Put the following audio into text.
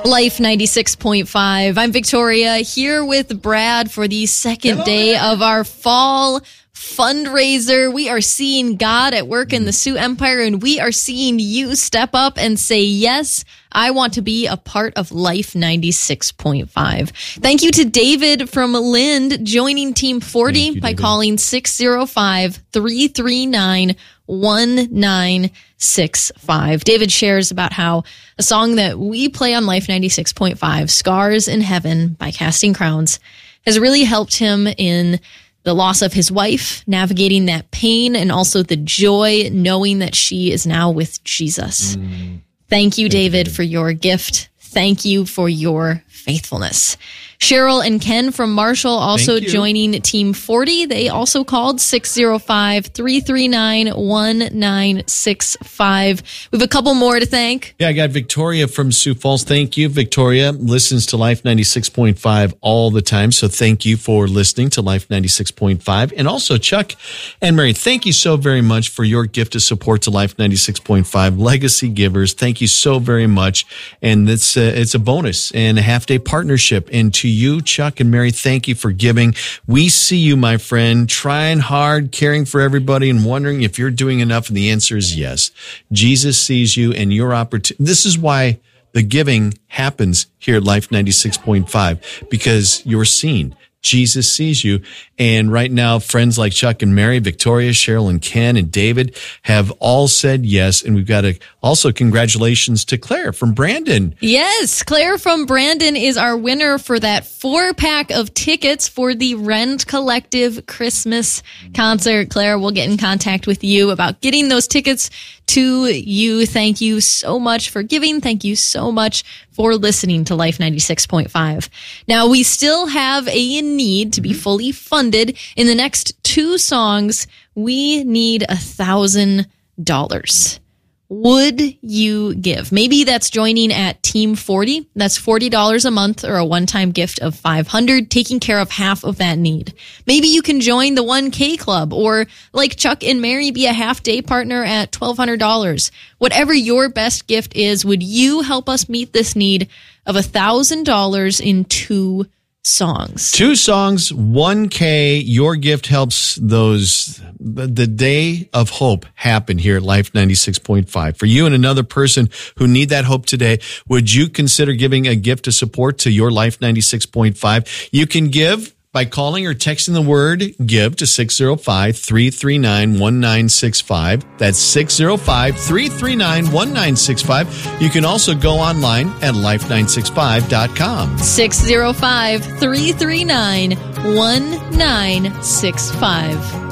Life 96.5. I'm Victoria here with Brad for the second day of our fall fundraiser. We are seeing God at work in the Sioux Empire, and we are seeing you step up and say, yes, I want to be a part of Life 96.5. Thank you to David from Lind joining Team 40 by calling 605-339-1965. David shares about how a song that we play on Life 96.5, Scars in Heaven by Casting Crowns, has really helped him in the loss of his wife, navigating that pain, and also the joy knowing that she is now with Jesus. Thank you, David, for your gift. Thank you for your faithfulness. Cheryl and Ken from Marshall also joining Team 40. They also called 605-339-1965. We have a couple more to thank. Yeah, I got Victoria from Sioux Falls. Thank you. Victoria listens to Life 96.5 all the time, so thank you for listening to Life 96.5. And also Chuck and Mary, thank you so very much for your gift of support to Life 96.5. Legacy givers, thank you so very much. And it's a bonus and a half-day partnership. And to you, Chuck and Mary, thank you for giving. We see you, my friend, trying hard, caring for everybody, and wondering if you're doing enough. And the answer is yes. Jesus sees you and your opportunity. This is why the giving happens here at Life 96.5, because you're seen. Jesus sees you. And right now, friends like Chuck and Mary, Victoria, Cheryl and Ken and David have all said yes. And we've got also congratulations to Claire from Brandon. Yes, Claire from Brandon is our winner for that 4-pack of tickets for the Rend Collective Christmas concert. Claire, we'll get in contact with you about getting those tickets to you. Thank you so much for giving. Thank you so much for listening to Life 96.5. Now, we still have a need to be fully funded. In the next 2 songs, we need $1,000. Would you give? Maybe that's joining at Team 40. That's $40 a month, or a one-time gift of $500, taking care of half of that need. Maybe you can join the 1K Club, or like Chuck and Mary, be a half-day partner at $1,200. Whatever your best gift is, would you help us meet this need of $1,000 in 2 songs? 2 songs, 1K. Your gift helps the day of hope happen here at Life 96.5. For you and another person who need that hope today, would you consider giving a gift of support to your Life 96.5? You can give by calling or texting the word GIVE to 605-339-1965. That's 605-339-1965. You can also go online at life965.com. 605-339-1965.